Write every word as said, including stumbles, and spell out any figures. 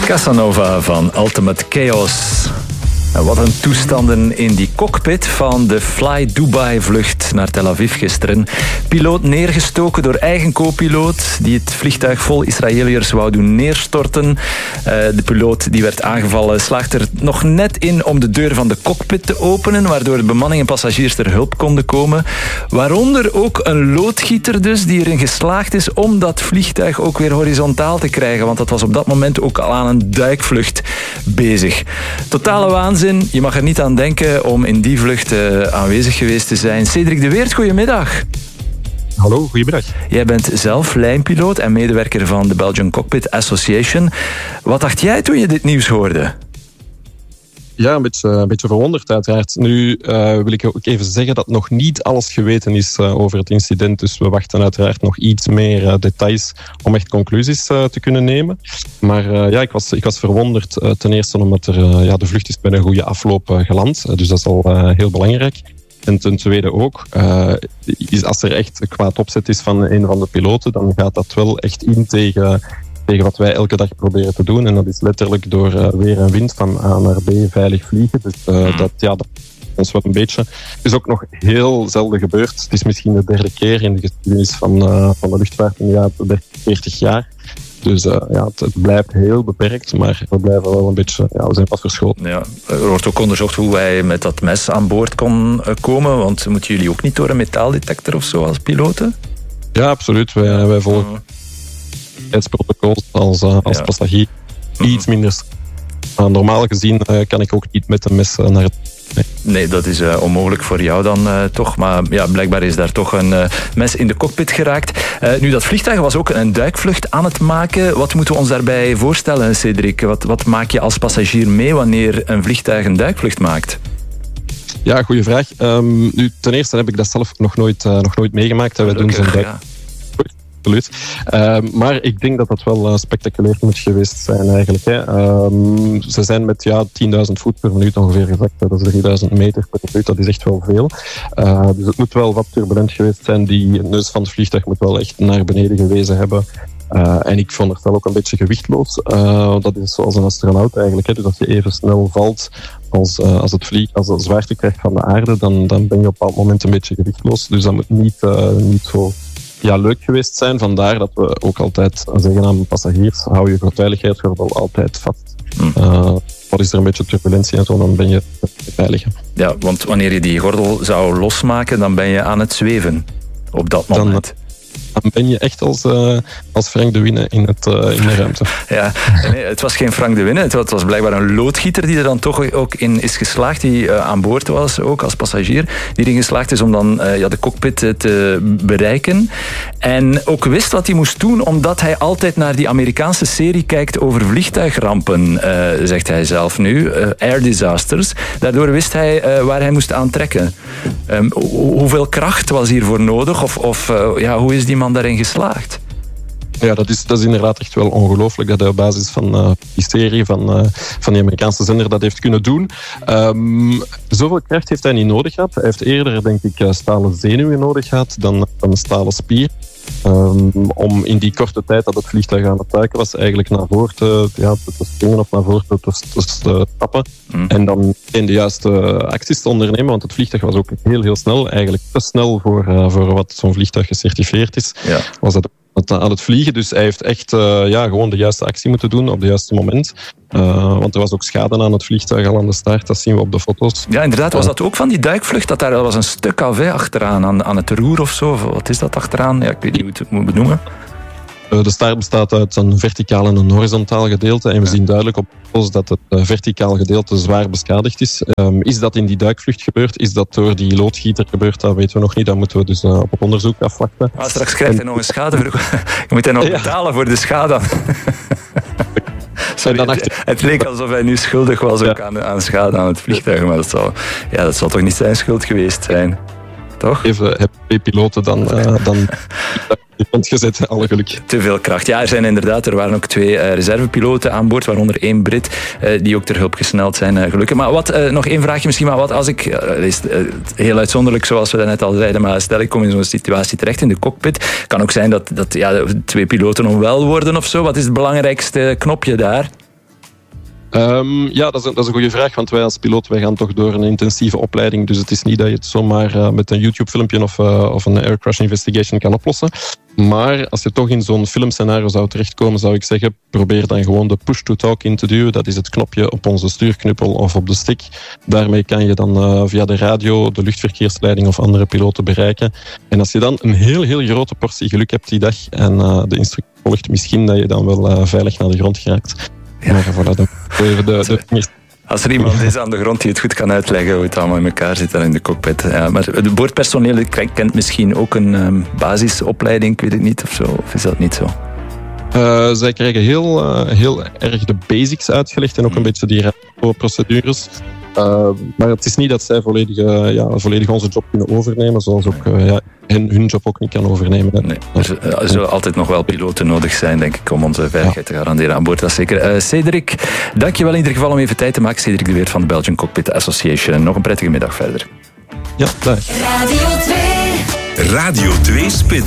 Casanova van Ultimate Chaos. En wat een toestanden in die cockpit van de Fly Dubai-vlucht naar Tel Aviv gisteren. Piloot neergestoken door eigen co-piloot die het vliegtuig vol Israëliërs wou doen neerstorten. Uh, de piloot die werd aangevallen slaagt er nog net in om de deur van de cockpit te openen, waardoor de bemanning en passagiers ter hulp konden komen. Waaronder ook een loodgieter dus, die erin geslaagd is om dat vliegtuig ook weer horizontaal te krijgen, want dat was op dat moment ook al aan een duikvlucht bezig. Totale waanzin. Je mag er niet aan denken om in die vlucht uh, aanwezig geweest te zijn. Cedric de Weert, goedemiddag. Hallo, goedemiddag. Jij bent zelf lijnpiloot en medewerker van de Belgian Cockpit Association. Wat dacht jij toen je dit nieuws hoorde? Ja, een beetje, een beetje verwonderd uiteraard. Nu uh, wil ik ook even zeggen dat nog niet alles geweten is uh, over het incident. Dus we wachten uiteraard nog iets meer uh, details om echt conclusies uh, te kunnen nemen. Maar uh, ja, ik was, ik was verwonderd uh, ten eerste omdat er, uh, ja, de vlucht is bij een goede afloop uh, geland. Uh, dus dat is al uh, heel belangrijk. En ten tweede ook, uh, is als er echt kwaad opzet is van een van de piloten, dan gaat dat wel echt in tegen... tegen wat wij elke dag proberen te doen. En dat is letterlijk door uh, weer en wind van A naar B veilig vliegen. Dus uh, dat, ja, dat ons wel een beetje. Het is ook nog heel zelden gebeurd. Het is misschien de derde keer in de geschiedenis van, uh, van de luchtvaart in de jaren dertig, veertig jaar. Dus uh, ja, het, het blijft heel beperkt, maar we blijven wel een beetje, ja, we zijn wat verschoten. Ja, er wordt ook onderzocht hoe wij met dat mes aan boord kon komen, want moeten jullie ook niet door een metaaldetector of zo als piloten? Ja, absoluut. Wij, wij volgen protocols als, uh, als ja. passagier. Iets minder. Uh, normaal gezien uh, kan ik ook niet met een mes uh, naar het... Nee. nee, dat is uh, onmogelijk voor jou dan uh, toch. Maar ja, blijkbaar is daar toch een uh, mes in de cockpit geraakt. Uh, nu, dat vliegtuig was ook een duikvlucht aan het maken. Wat moeten we ons daarbij voorstellen, Cedric? Wat, wat maak je als passagier mee wanneer een vliegtuig een duikvlucht maakt? Ja, goede vraag. Um, nu, ten eerste heb ik dat zelf nog nooit, uh, nog nooit meegemaakt. Wij doen zo'n duik... Ja. Absoluut. Uh, maar ik denk dat dat wel uh, spectaculair moet geweest zijn eigenlijk. Hè. Um, ze zijn met ja, tienduizend voet per minuut ongeveer gezakt. Dat is drieduizend meter per minuut. Dat is echt wel veel. Uh, dus het moet wel wat turbulent geweest zijn. Die neus van het vliegtuig moet wel echt naar beneden gewezen hebben. Uh, en ik veronderstel ook een beetje gewichtloos. Uh, dat is zoals een astronaut eigenlijk. Hè. Dus als je even snel valt als, uh, als het vlieg, als de zwaartekracht van de aarde, dan, dan ben je op een bepaald moment een beetje gewichtloos. Dus dat moet niet, uh, niet zo... Ja, leuk geweest zijn. Vandaar dat we ook altijd zeggen aan passagiers, hou je veiligheidsgordel altijd vast. Mm. Uh, wat is er een beetje turbulentie en zo, dan ben je veilig. Ja, want wanneer je die gordel zou losmaken, dan ben je aan het zweven op dat moment. Dan, dan ben je echt als, uh, als Frank de Winne in, het, uh, in de ruimte. Ja, nee, het was geen Frank de Winne. Het was, het was blijkbaar een loodgieter die er dan toch ook in is geslaagd, die uh, aan boord was, ook als passagier, die erin geslaagd is om dan uh, ja, de cockpit te bereiken. En ook wist wat hij moest doen, omdat hij altijd naar die Amerikaanse serie kijkt over vliegtuigrampen, uh, zegt hij zelf nu, uh, air disasters. Daardoor wist hij uh, waar hij moest aantrekken. Um, ho- hoeveel kracht was hiervoor nodig? Of, of uh, ja, hoe is die man daarin geslaagd? Ja, dat is, dat is inderdaad echt wel ongelooflijk dat hij op basis van uh, die serie van, uh, van die Amerikaanse zender dat heeft kunnen doen. Um, zoveel kracht heeft hij niet nodig gehad. Hij heeft eerder, denk ik, stalen zenuwen nodig gehad dan, dan een stalen spier. Um, om in die korte tijd dat het vliegtuig aan het duiken was, eigenlijk naar voren te, ja, te springen of naar voren te, te, te stappen. Mm. En dan in de juiste acties te ondernemen, want het vliegtuig was ook heel, heel snel. Eigenlijk te snel voor, uh, voor wat zo'n vliegtuig gecertificeerd is. Ja. Was dat aan het vliegen, dus hij heeft echt uh, ja, gewoon de juiste actie moeten doen op het juiste moment. Uh, want er was ook schade aan het vliegtuig al aan de start, dat zien we op de foto's. Ja, inderdaad. Was dat ook van die duikvlucht? Dat daar was een stuk af hè, achteraan, aan, aan het roer of zo? Wat is dat achteraan? Ja, ik weet niet hoe ik het moet benoemen. Uh, de start bestaat uit een verticaal en een horizontaal gedeelte. En we zien duidelijk op foto's dat het uh, verticaal gedeelte zwaar beschadigd is. Um, is dat in die duikvlucht gebeurd? Is dat door die loodgieter gebeurd? Dat weten we nog niet. Dat moeten we dus uh, op het onderzoek afwachten. Ah, straks krijgt hij nog een schade. Je moet hij nog ja. betalen voor de schade. Sorry, het, het leek alsof hij nu schuldig was ook ja. aan, aan schade aan het vliegtuig. Maar dat zal, ja, dat zal toch niet zijn schuld geweest zijn? Toch? Even heb twee piloten dan... Uh, dan gezet, alle geluk. Te veel kracht. Ja, er zijn inderdaad, er waren ook twee uh, reservepiloten aan boord, waaronder één Brit, uh, die ook ter hulp gesneld zijn, uh, gelukkig. Maar wat, uh, nog één vraagje misschien, maar wat als ik, uh, is uh, heel uitzonderlijk zoals we net al zeiden, maar stel ik kom in zo'n situatie terecht in de cockpit, kan ook zijn dat, dat ja, twee piloten onwel worden of zo. Wat is het belangrijkste knopje daar? Um, ja, dat is, een, dat is een goede vraag, want wij als piloot wij gaan toch door een intensieve opleiding, dus het is niet dat je het zomaar uh, met een YouTube-filmpje of, uh, of een air crash investigation kan oplossen. Maar als je toch in zo'n filmscenario zou terechtkomen, zou ik zeggen, probeer dan gewoon de push-to-talk in te duwen. Dat is het knopje op onze stuurknuppel of op de stick. Daarmee kan je dan uh, via de radio de luchtverkeersleiding of andere piloten bereiken. En als je dan een heel, heel grote portie geluk hebt die dag en uh, de instructie volgt, misschien dat je dan wel uh, veilig naar de grond geraakt. Ja. Maar voilà, dan even de, de... Als er iemand is aan de grond die het goed kan uitleggen hoe het allemaal in elkaar zit dan in de cockpit. Ja, maar het boordpersoneel kent misschien ook een um, basisopleiding, ik weet het niet of zo. Of is dat niet zo? Uh, zij krijgen heel, uh, heel erg de basics uitgelegd en ook een beetje die procedures. Uh, maar het is niet dat zij volledig, uh, ja, volledig onze job kunnen overnemen, zoals ook uh, ja, hen, hun job ook niet kan overnemen. Nee, er, er zullen altijd nog wel piloten nodig zijn, denk ik, om onze veiligheid te garanderen aan boord. Dat is zeker. Uh, Cedric, dankjewel in ieder geval om even tijd te maken. Cedric de Weert van de Belgian Cockpit Association. Nog een prettige middag verder. Ja, dag. Radio twee. Radio twee Spits.